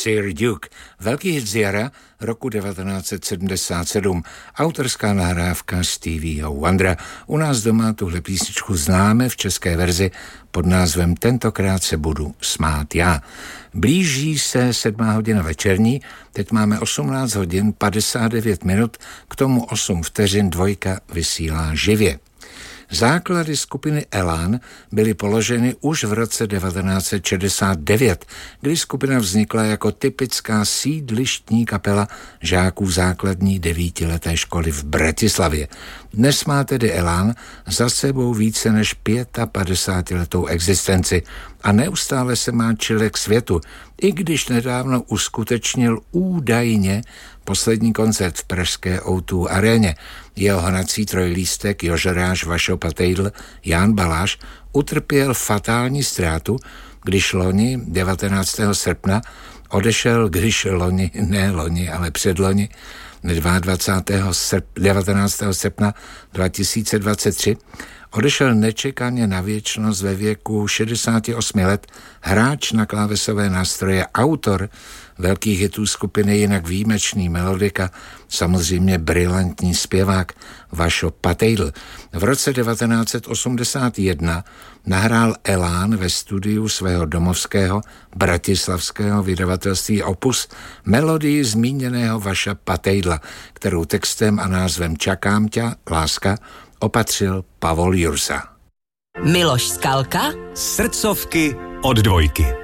Sir Duke, velký hit z jara roku 1977, autorská nahrávka Stevieho Wondera. U nás doma tuhle písničku známe v české verzi pod názvem Tentokrát se budu smát já. Blíží se 7 hodina večerní, teď máme 18 hodin 59 minut, k tomu 8 vteřin Dvojka vysílá živě. Základy skupiny Elán byly položeny už v roce 1969, kdy skupina vznikla jako typická sídlištní kapela žáků základní 9leté školy v Bratislavě. Dnes má tedy Elán za sebou více než 55letou existenci a neustále se má čile k světu, i když nedávno uskutečnil údajně poslední koncert v pražské O2 aréně. Jeho hnací trojlístek Jožeráš, Vašo Patejdl, Jan Baláš utrpěl fatální ztrátu, když loni 19. srpna odešel, ale předloni 19. srpna 2023 odešel nečekaně na věčnost ve věku 68 let hráč na klávesové nástroje, autor velkých hitů skupiny, jinak výjimečný melodika, samozřejmě brilantní zpěvák Vašo Patejdl. V roce 1981 nahrál Elán ve studiu svého domovského bratislavského vydavatelství Opus melodii zmíněného Vaša Patejdla, kterou textem a názvem Čakám ťa, láska opatřil Pavol Jursa. Miloš Skalka. Srdcovky od Dvojky.